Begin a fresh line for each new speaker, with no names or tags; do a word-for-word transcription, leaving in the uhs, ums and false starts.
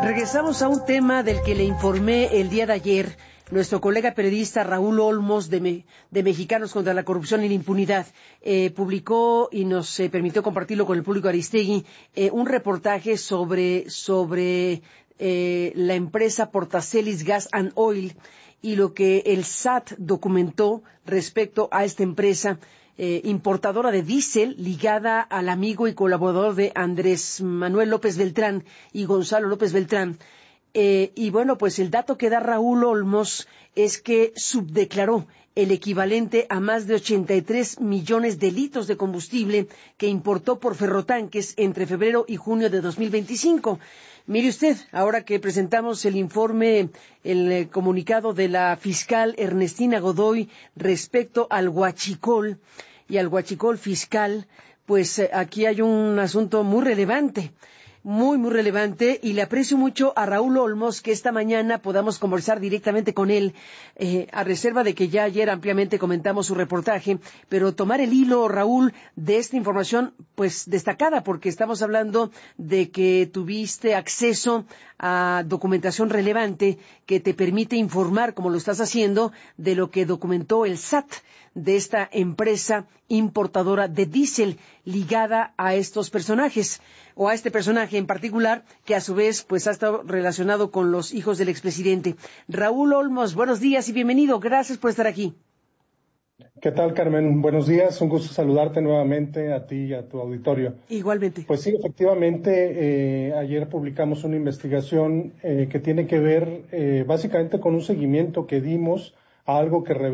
Regresamos a un tema del que le informé el día de ayer. Nuestro colega periodista Raúl Olmos, de, Me de Mexicanos contra la Corrupción y la Impunidad, eh, publicó y nos eh, permitió compartirlo con el público Aristegui, eh, un reportaje sobre, sobre eh, la empresa Portacelis Gas and Oil y lo que el S A T documentó respecto a esta empresa eh, importadora de diésel ligada al amigo y colaborador de Andrés Manuel López Beltrán y Gonzalo López Beltrán. Eh, y bueno, pues el dato que da Raúl Olmos es que subdeclaró el equivalente a más de ochenta y tres millones de litros de combustible que importó por ferrotanques entre febrero y junio de dos mil veinticinco. Mire usted, ahora que presentamos el informe, el eh, comunicado de la fiscal Ernestina Godoy respecto al huachicol y al huachicol fiscal, pues eh, aquí hay un asunto muy relevante. Muy, muy relevante, y le aprecio mucho a Raúl Olmos que esta mañana podamos conversar directamente con él, eh, a reserva de que ya ayer ampliamente comentamos su reportaje, pero tomar el hilo, Raúl, de esta información, pues destacada, porque estamos hablando de que tuviste acceso a documentación relevante que te permite informar, como lo estás haciendo, de lo que documentó el S A T de esta empresa importadora de diésel ligada a estos personajes, o a este personaje en particular, que a su vez pues ha estado relacionado con los hijos del expresidente. Raúl Olmos, buenos días y bienvenido. Gracias por estar aquí.
¿Qué tal, Carmen? Buenos días. Un gusto saludarte nuevamente a ti y a tu auditorio.
Igualmente.
Pues sí, efectivamente, eh, ayer publicamos una investigación eh, que tiene que ver eh, básicamente con un seguimiento que dimos a algo que